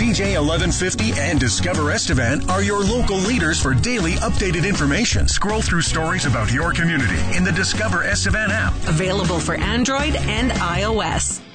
CJ 1150 and Discover Estevan are your local leaders for daily updated information. Scroll through stories about your community in the Discover Estevan app. Available for Android and iOS.